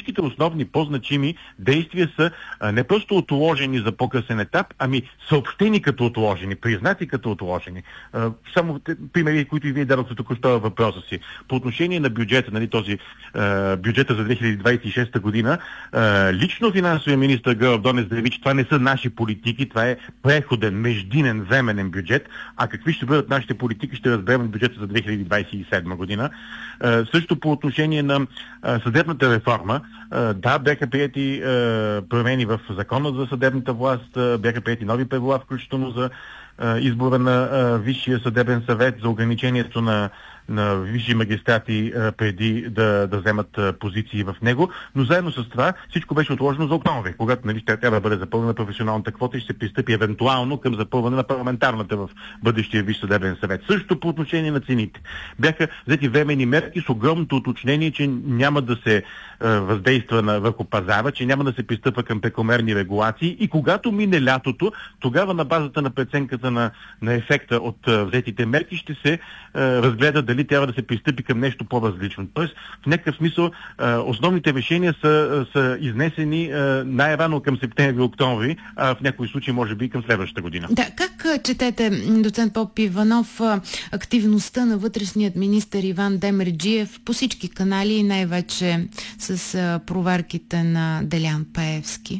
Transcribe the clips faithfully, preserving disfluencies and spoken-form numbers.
всичките основни, по-значими действия са а, не просто отложени за по-късен етап, ами съобщени като отложени, признати като отложени. А, само примери, които и вие дадохте току-що въпроса си. По отношение на бюджета, нали, този а, бюджета за две хиляди двадесет и шеста година, а, лично финансовия министър Гълъб Донев заяви, че това не са наши политики, това е преходен, междинен, временен бюджет, а какви ще бъдат нашите политики, ще разберем в бюджета за две хиляди двадесет и седма година. А, също по отношение на а, съдебната реформа, а, да, бяха приети а, промени в закона за съдебната власт, а, бяха приети нови правила, включително за а, избора на а, Висшия съдебен съвет, за ограничението на на висши магистрати а, преди да, да вземат а, позиции в него, но заедно с това всичко беше отложено за октомври, когато, нали, ще трябва да бъде запълнена професионалната квота и ще се пристъпи евентуално към запълване на парламентарната в бъдещия Висш съдебен съвет. Също по отношение на цените. Бяха взети временни мерки с огромното уточнение, че няма да се а, въздейства на, върху пазара, че няма да се пристъпва към прекомерни регулации и когато мине лятото, тогава на базата на преценката на, на ефекта от а, взетите мерки ще се а, разгледа дали трябва да се пристъпи към нещо по-различно. Тоест, в някакъв смисъл, основните решения са, са изнесени най-рано към септември-октомври, а в някои случаи може би към следващата година. Да, как четете, доцент Попиванов, активността на вътрешният министър Иван Демерджиев по всички канали и най-вече с проверките на Делян Пеевски?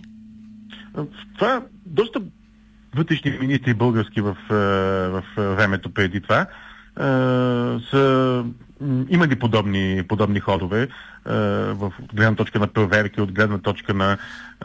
Това доста вътрешни министри български в, в времето преди това Uh, са имали подобни, подобни ходове uh, в гледна точка на проверки, от гледна точка на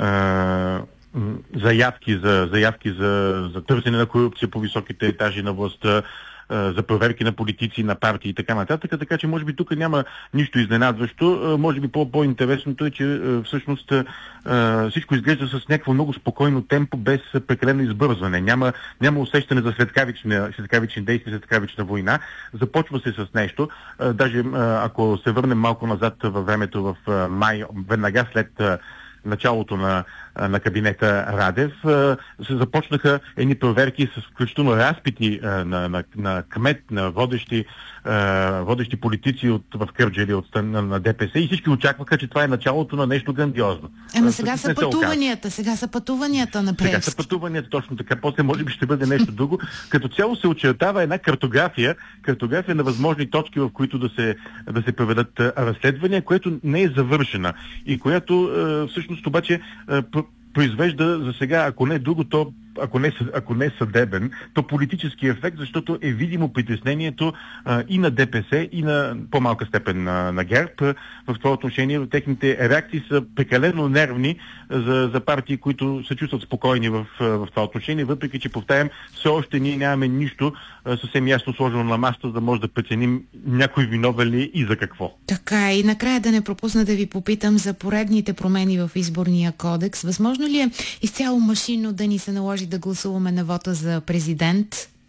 uh, заявки, за, заявки за, за търсене на корупция по високите етажи на властта, за проверки на политици, на партии и така нататък, така че може би тук няма нищо изненадващо. Може би по-интересното е, че всъщност всичко изглежда с някакво много спокойно темпо, без прекалено избързване. Няма, няма усещане за светкавични, светкавични действия, светкавична война. Започва се с нещо. Даже ако се върнем малко назад във времето в май, веднага след началото на, на кабинета Радев, се започнаха едни проверки с включително разпити на, на, на кмет, на водещи, водещи политици от, в Кърджали от на, на ДПС и всички очакваха, че това е началото на нещо грандиозно. Ама сега са пътуванията, сега са пътуванията на Пеевски. Сега са пътуванията, точно така. После може би ще бъде нещо друго. Като цяло се очертава една картография, картография на възможни точки, в които да се, да се проведат разследвания, което не е завършена и която всъщност обаче произвежда за сега, ако не друго, то ако не, ако не съдебен, то политически ефект, защото е видимо притеснението а, и на ДПС, и на по-малка степен на, на ГЕРБ. В това отношение техните реакции са прекалено нервни за, за партии, които се чувстват спокойни в, в това отношение, въпреки че, повтарям, все още ние нямаме нищо а, съвсем ясно сложено на масата, за да може да преценим някой виновен ли и за какво. Така, и накрая да не пропусна да ви попитам за поредните промени в изборния кодекс. Възможно ли е изцяло машинно да ни се наложи да гласуваме на вота за президент?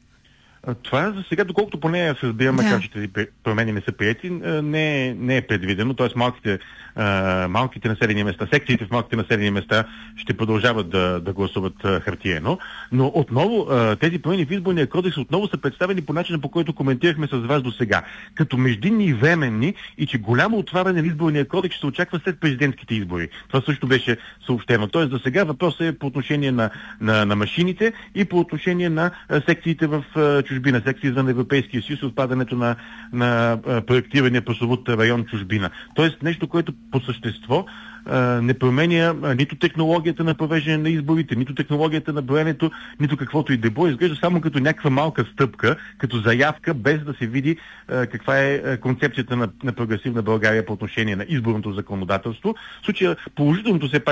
Това за сега, доколкото поне се разбира, макар че тези промени не са приети, не е, не е предвидено. Т.е. малките, малките населени места, секциите в малките населени места ще продължават да, да гласуват хартиено. Но отново тези промени в изборния кодекс отново са представени по начина, по който коментирахме с вас до сега. Като междинни и временни и че голямо отваряне на изборния кодекс ще се очаква след президентските избори. Това също беше съобщено. Т.е. за сега въпросът е по отношение на, на, на машините и по отношение на секциите в чужбина, секции за Европейския съюз, отпадането на, на проектирания прословут район чужбина. Тоест нещо, което по същество не променя нито технологията на провеждане на изборите, нито технологията на броенето, нито каквото и да било. Изглежда само като някаква малка стъпка, като заявка, без да се види каква е концепцията на, на прогресивна България по отношение на изборното законодателство. В случая положителното все пак